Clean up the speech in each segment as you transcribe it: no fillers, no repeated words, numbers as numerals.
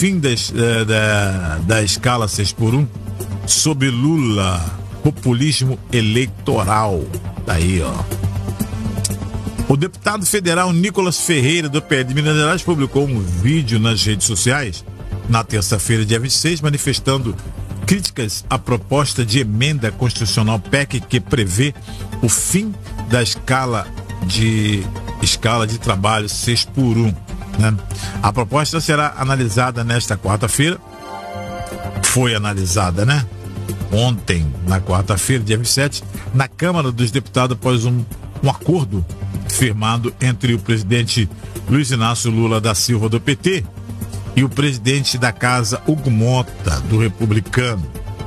fim da escala 6x1 sob Lula, populismo eleitoral. Tá aí, ó. O deputado federal Nicolas Ferreira, do PL de Minas Gerais, publicou um vídeo nas redes sociais na terça-feira, dia 26, manifestando críticas à proposta de emenda constitucional PEC que prevê o fim da escala de trabalho 6x1. Né? A proposta será analisada nesta quarta-feira. Foi analisada, né? Ontem, na quarta-feira, dia 27, na Câmara dos Deputados, após um acordo firmado entre o presidente Luiz Inácio Lula da Silva, do PT, e o presidente da Casa, Hugo Mota, do Republicano.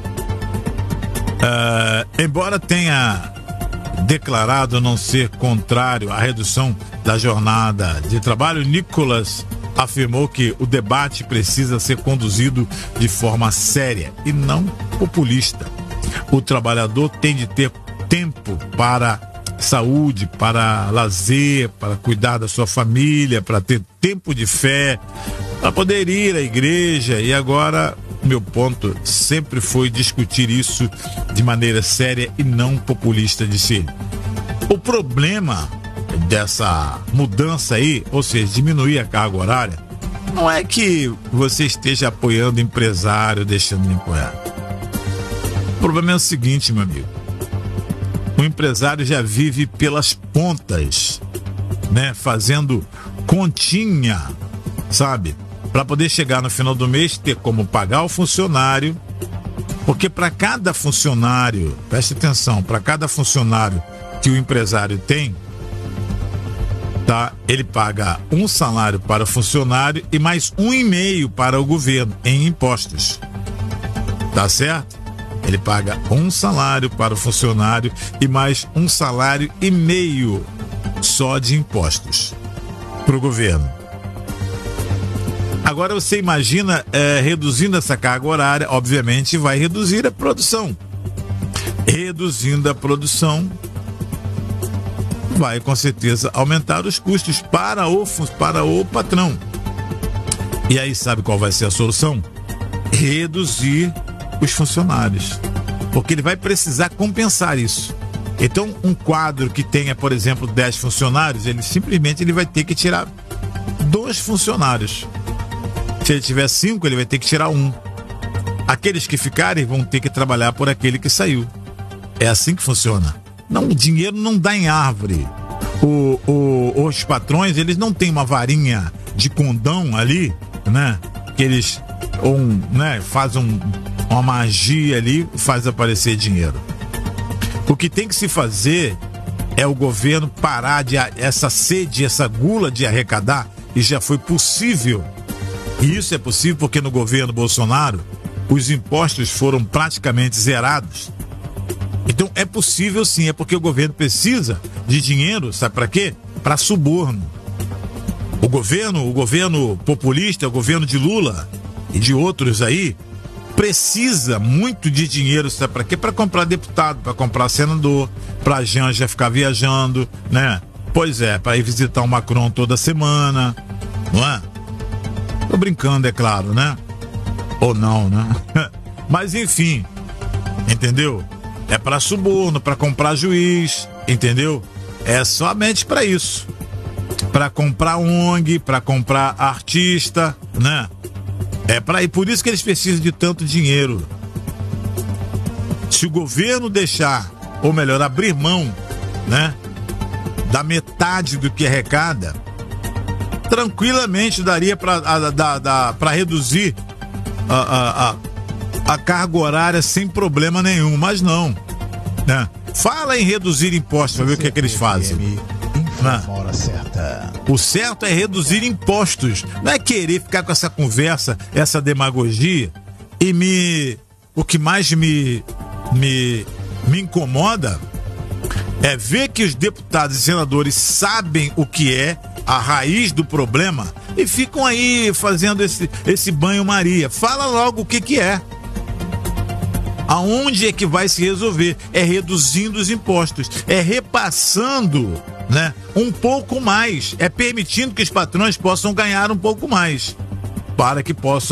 Embora tenha declarado não ser contrário à redução da jornada de trabalho, Nicolas afirmou que o debate precisa ser conduzido de forma séria e não populista. O trabalhador tem de ter tempo para saúde, para lazer, para cuidar da sua família, para ter tempo de fé, para poder ir à igreja. E agora, meu ponto sempre foi discutir isso de maneira séria e não populista, disse ele. O problema dessa mudança aí, ou seja, diminuir a carga horária, não é que você esteja apoiando empresário, deixando de apoiar. O problema é o seguinte, meu amigo. O empresário já vive pelas pontas, né? Fazendo continha, sabe? Para poder chegar no final do mês, ter como pagar o funcionário. Porque para cada funcionário, preste atenção, para cada funcionário que o empresário tem, tá? Ele paga um salário para o funcionário e mais 1,5 para o governo em impostos. Tá certo? Ele paga um salário para o funcionário e mais 1,5 salário só de impostos para o governo. Agora você imagina reduzindo essa carga horária, obviamente vai reduzir a produção. Reduzindo a produção, vai com certeza aumentar os custos para o patrão. E aí sabe qual vai ser a solução? Reduzir os funcionários, porque ele vai precisar compensar isso. Então, um quadro que tenha, por exemplo, 10 funcionários, ele simplesmente vai ter que tirar 2 funcionários. Se ele tiver 5, ele vai ter que tirar 1. Aqueles que ficarem vão ter que trabalhar por aquele que saiu. É assim que funciona. Não, o dinheiro não dá em árvore. Os patrões, eles não têm uma varinha de condão ali, né? Que eles fazem uma magia ali, faz aparecer dinheiro. O que tem que se fazer é o governo parar essa sede, essa gula de arrecadar, e já foi possível. E isso é possível porque no governo Bolsonaro os impostos foram praticamente zerados. Então é possível sim, é porque o governo precisa de dinheiro, sabe para quê? Para suborno. O governo populista, o governo de Lula e de outros aí, precisa muito de dinheiro, sabe para quê? Para comprar deputado, para comprar senador, para a Janja ficar viajando, né? Pois é, para ir visitar o Macron toda semana, não é? Tô brincando, é claro, né? Ou não, né? Mas enfim, entendeu? É para suborno, para comprar juiz, entendeu? É somente para isso. Para comprar ONG, para comprar artista, né? E por isso que eles precisam de tanto dinheiro. Se o governo deixar, ou melhor, abrir mão, né, da metade do que arrecada, tranquilamente daria para reduzir a carga horária sem problema nenhum, mas não, né? Fala em reduzir impostos, para ver o que é que eles fazem. Hora certa. O certo é reduzir impostos, não é querer ficar com essa conversa, essa demagogia. E o que mais me incomoda é ver que os deputados e senadores sabem o que é a raiz do problema e ficam aí fazendo esse banho-maria. Fala logo o que é. Aonde é que vai se resolver? É reduzindo os impostos, é repassando, né, um pouco mais, é permitindo que os patrões possam ganhar um pouco mais, para que possam